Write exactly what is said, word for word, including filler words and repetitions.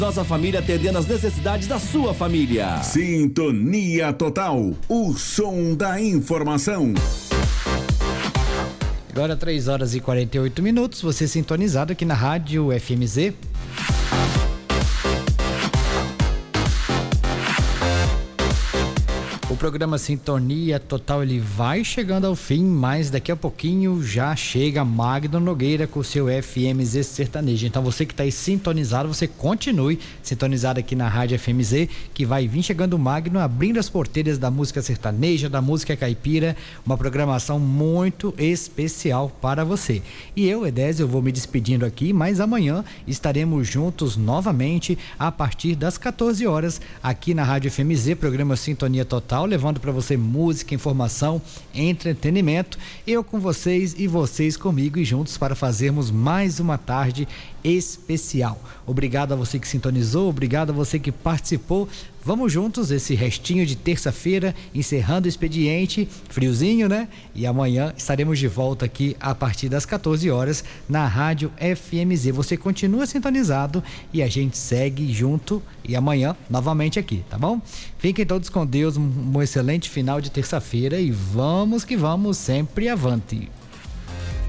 Nossa família atendendo as necessidades da sua família. Sintonia Total, o som da informação. Agora três horas e quarenta e oito minutos, você sintonizado aqui na Rádio F M Z. O programa Sintonia Total ele vai chegando ao fim, mas daqui a pouquinho já chega Magno Nogueira com o seu F M Z Sertanejo. Então você que está aí sintonizado, você continue sintonizado aqui na Rádio F M Z, que vai vir chegando o Magno, abrindo as porteiras da música sertaneja, da música caipira, uma programação muito especial para você. E eu, Edésio, eu vou me despedindo aqui, mas amanhã estaremos juntos novamente a partir das quatorze horas aqui na Rádio F M Z, programa Sintonia Total, levando para você música, informação, entretenimento, eu com vocês e vocês comigo e juntos para fazermos mais uma tarde especial. Obrigado a você que sintonizou, obrigado a você que participou. Vamos juntos esse restinho de terça-feira, encerrando o expediente, friozinho, né? E amanhã estaremos de volta aqui a partir das quatorze horas na Rádio F M Z. Você continua sintonizado e a gente segue junto e amanhã novamente aqui, tá bom? Fiquem todos com Deus, um, um excelente final de terça-feira e vamos que vamos sempre avante.